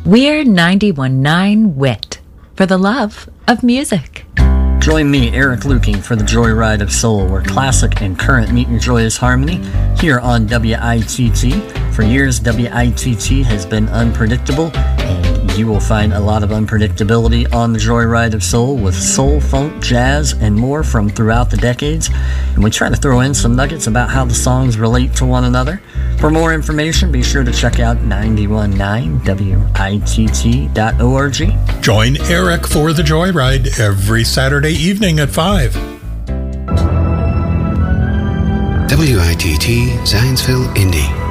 We're 91.9 WIT for the love of music. Join me, Eric Luking, for the Joyride of Soul, where classic and current meet in joyous harmony here on WITT. For years, WITT has been unpredictable, and you will find a lot of unpredictability on the Joyride of Soul with soul, funk, jazz, and more from throughout the decades. And we try to throw in some nuggets about how the songs relate to one another. For more information, be sure to check out 919witt.org. Join Eric for the Joyride every Saturday evening at 5. WITT Zanesville, Indy.